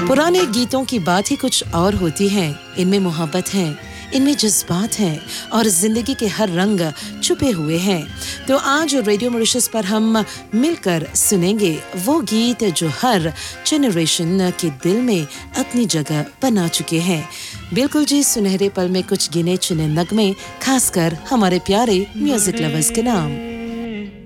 पुराने गीतों की बात ही कुछ और होती है। इनमें मोहब्बत है, इनमें जज्बात हैं और जिंदगी के हर रंग छुपे हुए हैं। तो आज रेडियो मॉरिशस पर हम मिलकर सुनेंगे वो गीत जो हर जनरेशन के दिल में अपनी जगह बना चुके हैं। बिल्कुल जी, सुनहरे पल में कुछ गिने चुने नगमे, खासकर हमारे प्यारे म्यूजिक लवर्स के नाम।